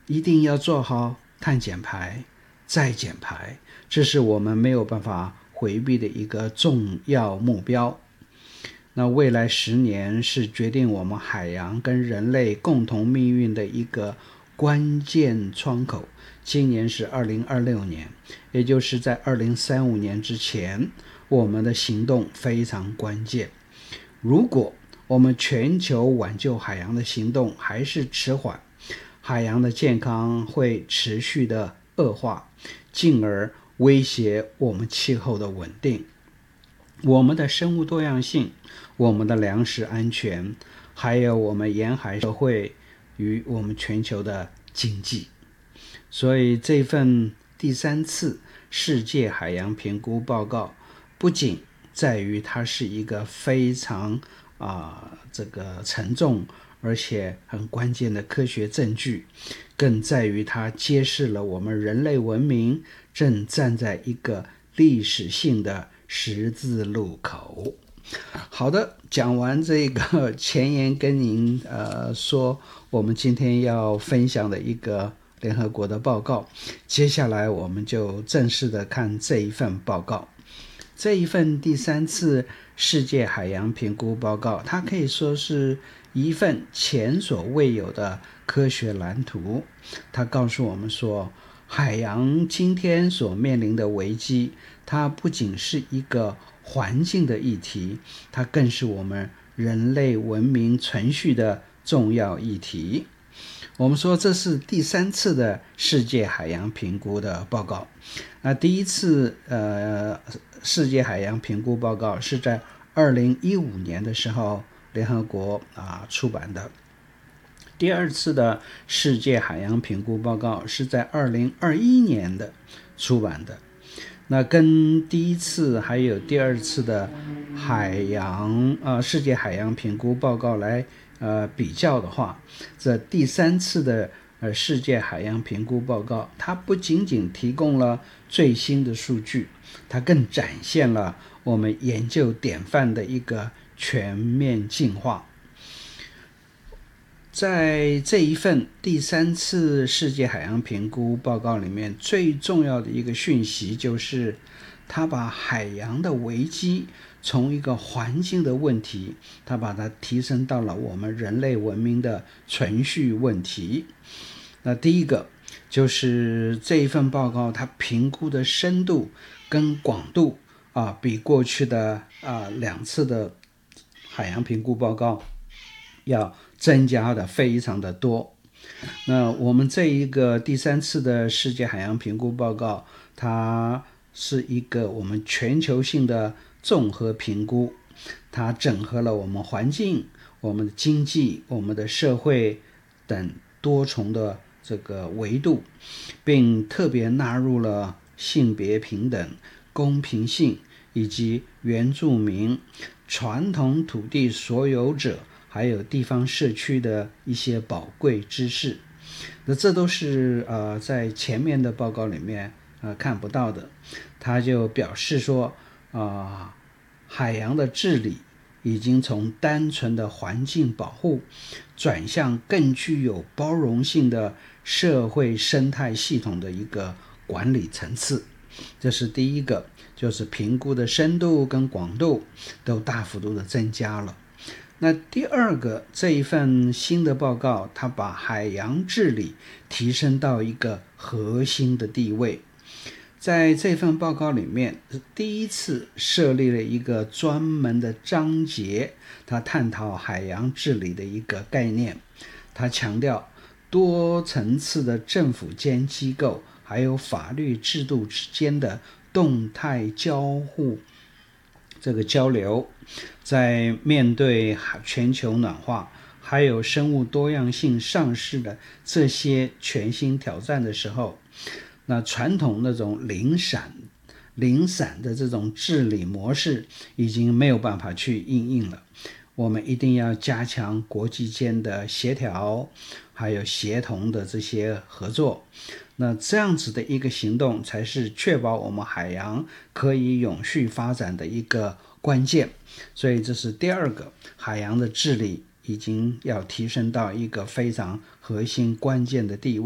一定要做好碳减排再减排，这是我们没有办法回避的一个重要目标。那未来10年是决定我们海洋跟人类共同命运的一个关键窗口。今年是2026年，也就是在2035年之前，我们的行动非常关键。如果我们全球挽救海洋的行动还是迟缓，海洋的健康会持续的恶化，进而威胁我们气候的稳定，我们的生物多样性，我们的粮食安全，还有我们沿海社会与我们全球的经济。所以这份第3次世界海洋评估报告不仅在于它是一个非常沉重而且很关键的科学证据，更在于它揭示了我们人类文明正站在一个历史性的十字路口。好的，讲完这个前言，跟您说我们今天要分享的一个联合国的报告，接下来我们就正式的看这一份报告。这一份第3次世界海洋评估报告，它可以说是一份前所未有的科学蓝图。它告诉我们说，海洋今天所面临的危机，它不仅是一个环境的议题，它更是我们人类文明存续的重要议题。我们说这是第3次的世界海洋评估的报告。第一次世界海洋评估报告是在2015年的时候联合国出版的。第2次的世界海洋评估报告是在2021年的出版的。那跟第1次还有第2次的世界海洋评估报告来比较的话，这第3次的世界海洋评估报告，它不仅仅提供了最新的数据，它更展现了我们研究典范的一个全面进化。在这一份第3次世界海洋评估报告里面，最重要的一个讯息就是它把海洋的危机从一个环境的问题，它把它提升到了我们人类文明的存续问题。那第一个就是这一份报告它评估的深度跟广度比过去的2次的海洋评估报告要增加的非常的多。那我们这一个第3次的世界海洋评估报告，它是一个我们全球性的综合评估，它整合了我们环境、我们的经济、我们的社会等多重的这个维度，并特别纳入了性别平等、公平性以及原住民、传统土地所有者还有地方社区的一些宝贵知识。那这都是在前面的报告里面看不到的。他就表示说海洋的治理已经从单纯的环境保护转向更具有包容性的社会生态系统的一个管理层次。这是第一个，就是评估的深度跟广度都大幅度的增加了。那第2个，这一份新的报告，它把海洋治理提升到一个核心的地位。在这份报告里面，第1次设立了一个专门的章节，它探讨海洋治理的一个概念。它强调多层次的政府间机构还有法律制度之间的动态交流，在面对全球暖化还有生物多样性丧失的这些全新挑战的时候，那传统那种零散的这种治理模式已经没有办法去因应了。我们一定要加强国际间的协调还有协同的这些合作，那这样子的一个行动才是确保我们海洋可以永续发展的一个关键。所以这是第2个，海洋的治理已经要提升到一个非常核心关键的地位。